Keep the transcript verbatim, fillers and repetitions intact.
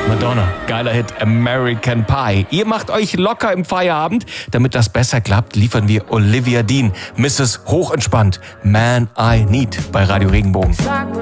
Madonna, geiler Hit, American Pie. Ihr macht euch locker im Feierabend. Damit das besser klappt, liefern wir Olivia Dean, Misses Hochentspannt, Man I Need bei Radio Regenbogen.